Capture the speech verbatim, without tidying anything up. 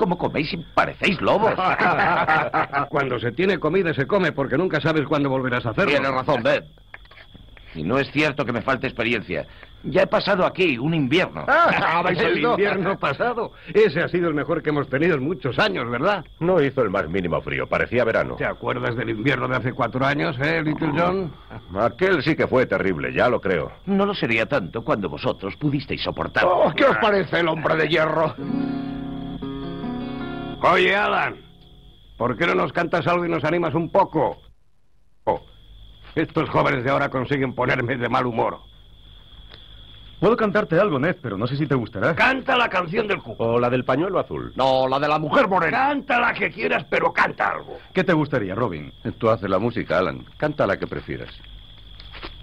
cómo coméis y parecéis lobos. Cuando se tiene comida se come, porque nunca sabes cuándo volverás a hacerlo. Tienes razón, Beth. Y no es cierto que me falte experiencia. Ya he pasado aquí un invierno. Ah, el invierno pasado. Ese ha sido el mejor que hemos tenido en muchos años, ¿verdad? No hizo el más mínimo frío, parecía verano. ¿Te acuerdas del invierno de hace cuatro años, eh, Little John? Aquel sí que fue terrible, ya lo creo. No lo sería tanto cuando vosotros pudisteis soportarlo. Oh, ¿qué os parece el hombre de hierro? Oye, Alan, ¿por qué no nos cantas algo y nos animas un poco? Oh, estos jóvenes de ahora consiguen ponerme de mal humor. Puedo cantarte algo, Ned, pero no sé si te gustará. Canta la canción del cubo. O la del pañuelo azul. No, la de la mujer morena. Canta la que quieras, pero canta algo. ¿Qué te gustaría, Robin? Tú haces la música, Alan. Canta la que prefieras.